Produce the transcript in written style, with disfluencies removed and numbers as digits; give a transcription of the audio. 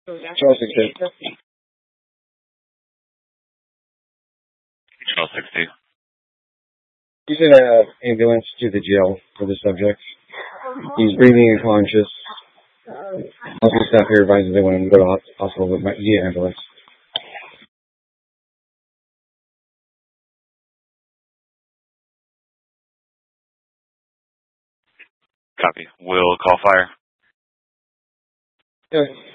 Charles 60. Charles 60. Using an ambulance to the jail for the subject. He's breathing unconscious. Hospital staff here advises they want him to go to hospital with via ambulance. Copy. We'll call fire. Okay.